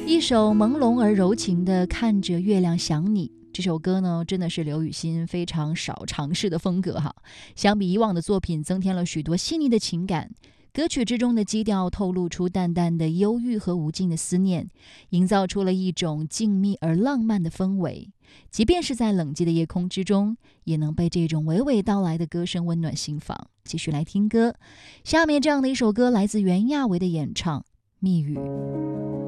一首朦胧而柔情的看着月亮想你，这首歌呢真的是刘雨昕非常少尝试的风格哈。相比以往的作品增添了许多细腻的情感，歌曲之中的基调透露出淡淡的忧郁和无尽的思念，营造出了一种静谧而浪漫的氛围，即便是在冷寂的夜空之中，也能被这种娓娓道来的歌声温暖心房。继续来听歌，下面这样的一首歌来自袁娅维的演唱《蜜语》。